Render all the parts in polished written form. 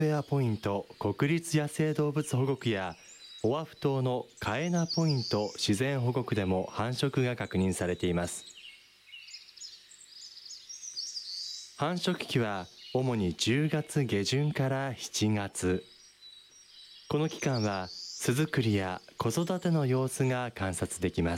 ウェアポイント国立野生動物保護区やオアフ島のカエナポイント自然保護区でも繁殖が確認されています。繁殖期は主に10月下旬から7月。この期間は巣作りや子育ての様子が観察できます。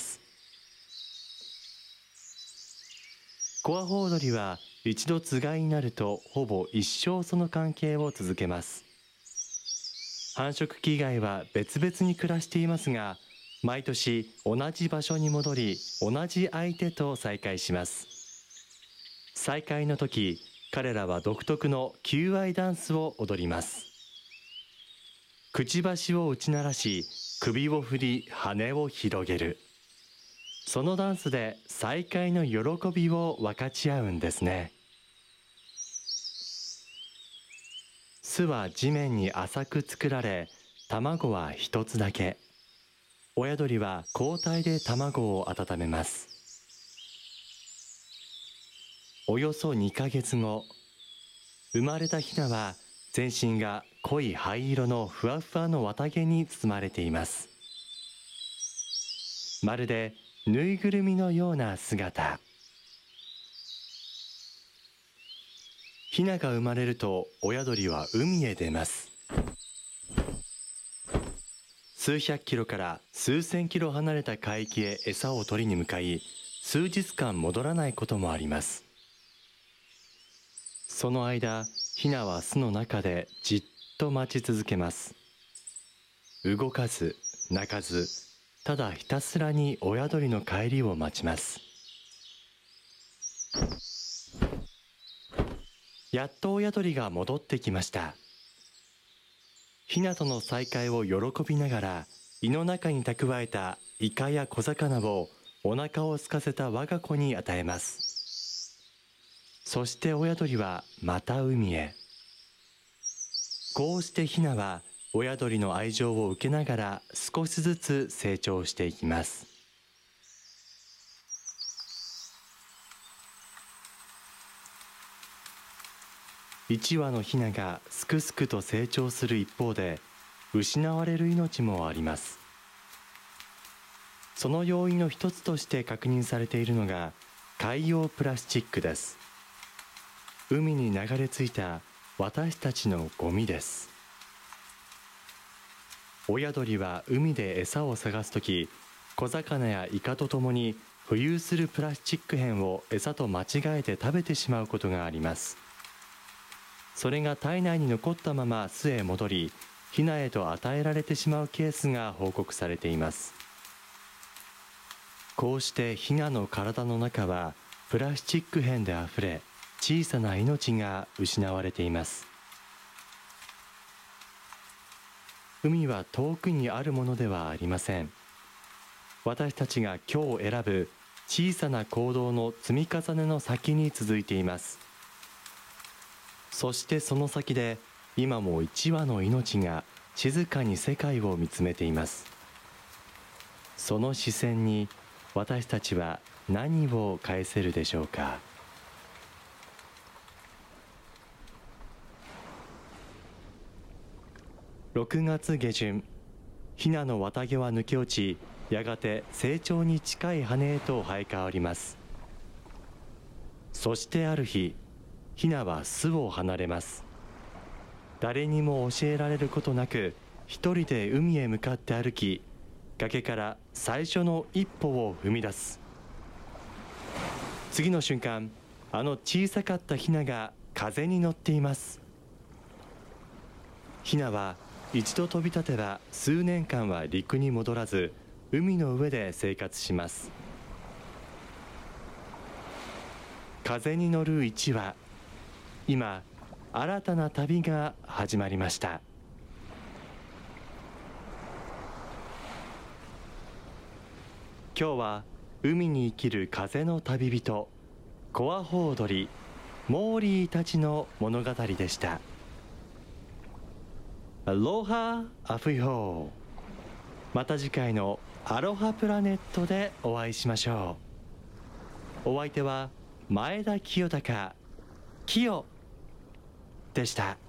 コアホウドリは一度つがいになるとほぼ一生その関係を続けます。繁殖期以外は別々に暮らしていますが、毎年同じ場所に戻り同じ相手と再会します。再会の時、彼らは独特の求愛ダンスを踊ります。くちばしを打ち鳴らし、首を振り羽を広げる。そのダンスで再会の喜びを分かち合うんですね。巣は地面に浅く作られ、卵は一つだけ。親鳥は交代で卵を温めます。およそ2ヶ月後、生まれたヒナは全身が濃い灰色のふわふわの綿毛に包まれています。まるでぬいぐるみのような姿。ヒナが生まれると親鳥は海へ出ます。数百キロから数千キロ離れた海域へ餌を取りに向かい、数日間戻らないこともあります。その間、ヒナは巣の中でじっと待ち続けます。動かず、鳴かず、ただひたすらに親鳥の帰りを待ちます。やっと親鳥が戻ってきました。ヒナとの再会を喜びながら、胃の中に蓄えたイカや小魚をお腹を空かせた我が子に与えます。そして親鳥はまた海へ。こうしてヒナは親鳥の愛情を受けながら少しずつ成長していきます。1羽のヒナがすくすくと成長する一方で、失われる命もあります。その要因の一つとして確認されているのが海洋プラスチックです。海に流れ着いた私たちのゴミです。親鳥は海で餌を探すとき、小魚やイカとともに浮遊するプラスチック片を餌と間違えて食べてしまうことがあります。それが体内に残ったまま巣へ戻り、ヒナへと与えられてしまうケースが報告されています。こうしてヒナの体の中はプラスチック片であふれ、小さな命が失われています。海は遠くにあるものではありません。私たちが今日選ぶ小さな行動の積み重ねの先に続いています。そしてその先で今も1羽の命が静かに世界を見つめています。その視線に私たちは何を返せるでしょうか。6月下旬、ヒナの綿毛は抜け落ち、やがて成長に近い羽へと生え変わります。そしてある日、ヒナは巣を離れます。誰にも教えられることなく、一人で海へ向かって歩き、崖から最初の一歩を踏み出す。次の瞬間、あの小さかったヒナが風に乗っています。ヒナは一度飛び立てば数年間は陸に戻らず、海の上で生活します。風に乗る1羽、今新たな旅が始まりました。今日は海に生きる風の旅人、コアホウドリ、モーリーたちの物語でした。アロハアフイホー。また次回のアロハプラネットでお会いしましょう。お相手は前田清隆、キヨでした。